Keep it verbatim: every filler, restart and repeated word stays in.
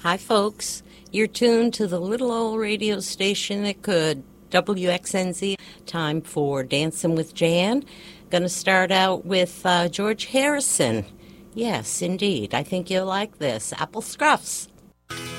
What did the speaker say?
Hi, folks. You're tuned to the little old radio station that could, W X N Z. Time for Dancing with Jan. Going to start out with uh, George Harrison. Yes, indeed. I think you'll like this. Apple Scruffs.